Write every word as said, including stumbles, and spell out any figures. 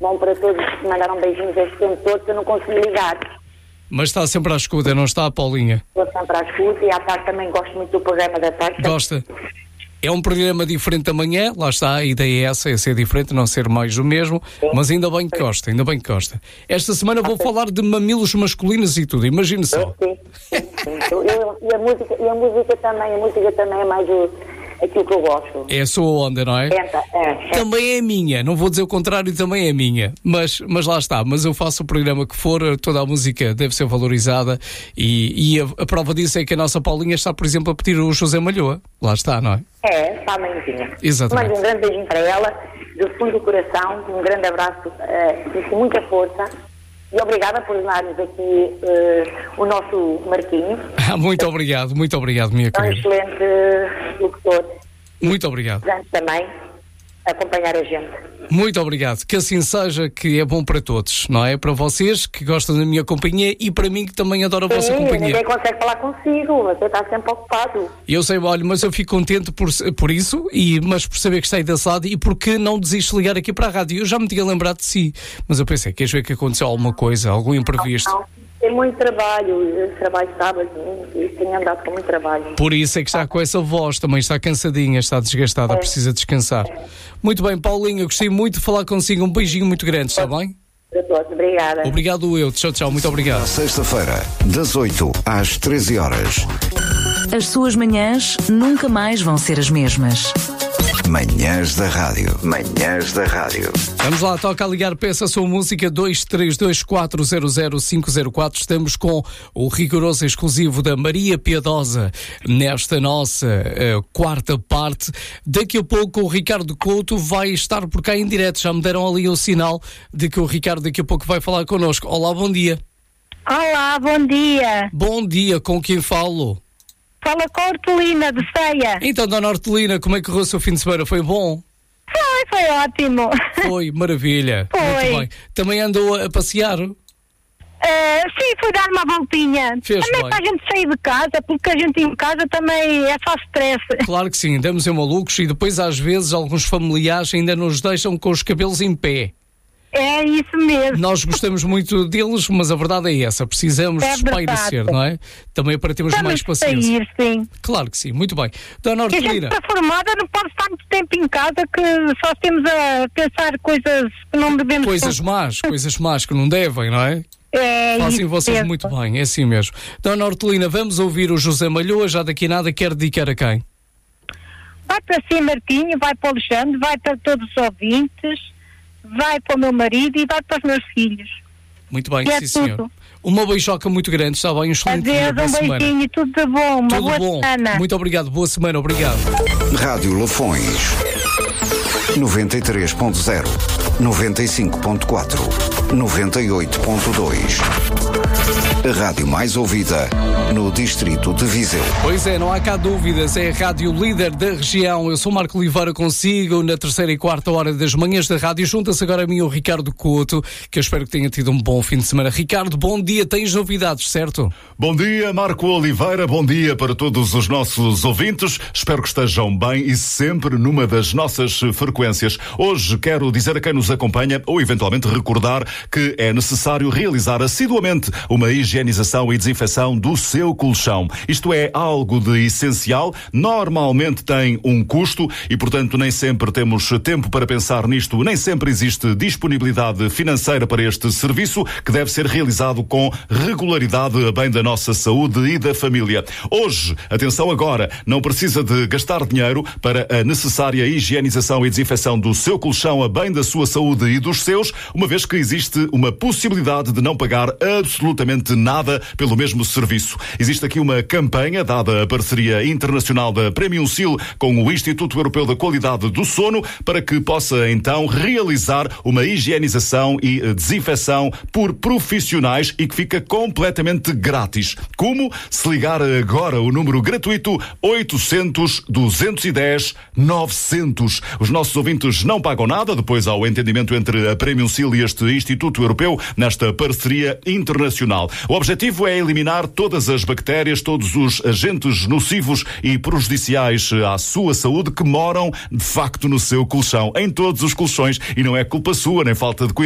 bom para todos que mandaram beijinhos este tempo todo, que eu não consegui ligar. Mas está sempre à escuta, não está, Paulinha? Estou sempre à escuta e à tarde também gosto muito do programa da tarde. Gosta? É um programa diferente da manhã, lá está, a ideia é essa, é ser diferente, não ser mais do mesmo, sim, mas ainda bem que gosta, ainda bem que gosta. Esta semana vou falar de mamilos masculinos e tudo, imagine só. Sim, sim, sim. Eu, eu, e, a música, e a música também, a música também é mais o, aquilo que eu gosto. É a sua onda, não é? É, é, é. Também é minha, não vou dizer o contrário, também é minha, mas, mas lá está, mas eu faço o programa que for, toda a música deve ser valorizada e, e a, a prova disso é que a nossa Paulinha está, por exemplo, a pedir o José Malhoa, lá está, não é? É, para a mãezinha. Exatamente. Mando um grande beijinho para ela, do fundo do coração, um grande abraço, uh, com muita força. E obrigada por dar-nos aqui uh, o nosso Marquinhos. Muito obrigado, muito obrigado, minha querida. Um excelente uh, locutor. Muito obrigado. Portanto, também acompanhar a gente. Muito obrigado. Que assim seja, que é bom para todos, não é? Para vocês que gostam da minha companhia e para mim que também adoro a vossa Sim, companhia. Ninguém consegue falar consigo, você está sempre ocupado. Eu sei, olha, mas eu fico contente por, por isso, e, mas por saber que está aí desse lado e porque não desiste de ligar aqui para a rádio. Eu já me tinha lembrado de si, mas eu pensei, queres ver que aconteceu alguma coisa, algum imprevisto? Não, não. Tem muito trabalho, eu trabalho sábado e tenho andado com muito trabalho. Por isso é que está com essa voz, também está cansadinha, está desgastada, é. Precisa descansar. É. Muito bem, Paulinha, gostei muito de falar consigo, um beijinho muito grande, está bem? Obrigada. Obrigado eu, tchau, tchau, muito obrigado. Sexta-feira, das oito às treze horas. As suas manhãs nunca mais vão ser as mesmas. Manhãs da Rádio. Manhãs da Rádio. Vamos lá, toca a ligar, peça a sua música dois três dois quatro zero zero cinco zero quatro. Estamos com o rigoroso exclusivo da Maria Piedosa nesta nossa uh, quarta parte. Daqui a pouco o Ricardo Couto vai estar por cá em direto. Já me deram ali o sinal de que o Ricardo daqui a pouco vai falar connosco. Olá, bom dia. Olá, bom dia. Bom dia, com quem falo? Fala com a Hortelina de Ceia. Então, dona Hortelina, como é que correu o seu fim de semana? Foi bom? Foi, foi ótimo. Foi, maravilha. Foi. Muito bem. Também andou a passear? Uh, sim, fui dar uma voltinha. Fez também bem. Para a gente sair de casa, porque a gente em casa também é só stress. Claro que sim, andamos em malucos e depois às vezes alguns familiares ainda nos deixam com os cabelos em pé. É isso mesmo. Nós gostamos muito deles, mas a verdade é essa. Precisamos é de espairecer, não é? Também para termos Estamos mais paciência. Sair, sim. Claro que sim, muito bem. Dona Hortelina. A gente está formada, não pode estar muito tempo em casa, que só temos a pensar coisas que não devemos... Coisas más, coisas más que não devem, não é? É Fazem isso vocês mesmo. muito bem, é assim mesmo. Dona Hortelina, vamos ouvir o José Malhoa, já daqui a nada quer dedicar a quem? Vai para si, Marquinho, vai para o Alexandre, vai para todos os ouvintes... vai para o meu marido e vai para os meus filhos. Muito bem, e é sim senhor. Tudo. Uma beijoca muito grande, está bem? Um excelente dia, boa um semana. beijinho e tudo de bom, uma tudo boa bom. semana. Muito obrigado, boa semana, obrigado. Rádio Lafões, noventa e três ponto zero, noventa e cinco ponto quatro, noventa e oito ponto dois. A rádio mais ouvida no distrito de Viseu. Pois é, não há cá dúvidas, é a rádio líder da região. Eu sou Marco Oliveira consigo na terceira e quarta hora das manhãs da rádio. Junta-se agora a mim o Ricardo Couto, que eu espero que tenha tido um bom fim de semana. Ricardo, bom dia, tens novidades, certo? Bom dia, Marco Oliveira, bom dia para todos os nossos ouvintes. Espero que estejam bem e sempre numa das nossas frequências. Hoje quero dizer a quem nos acompanha, ou eventualmente recordar, que é necessário realizar assiduamente uma higienização e desinfecção do seu colchão. Isto é algo de essencial, normalmente tem um custo e, portanto, nem sempre temos tempo para pensar nisto, nem sempre existe disponibilidade financeira para este serviço, que deve ser realizado com regularidade a bem da nossa saúde e da família. Hoje, atenção agora, não precisa de gastar dinheiro para a necessária higienização e desinfecção do seu colchão a bem da sua saúde e dos seus, uma vez que existe uma possibilidade de não pagar absolutamente nada pelo mesmo serviço. Existe aqui uma campanha, dada a parceria internacional da Premium Seal com o Instituto Europeu da Qualidade do Sono, para que possa então realizar uma higienização e desinfecção por profissionais e que fica completamente grátis. Como? Se ligar agora o número gratuito oitocentos, duzentos e dez, novecentos. Os nossos ouvintes não pagam nada, depois há o entendimento entre a Premium Seal e este Instituto Europeu nesta parceria internacional. O objetivo é eliminar todas as bactérias, todos os agentes nocivos e prejudiciais à sua saúde que moram, de facto, no seu colchão, em todos os colchões, e não é culpa sua, nem falta de cuidado.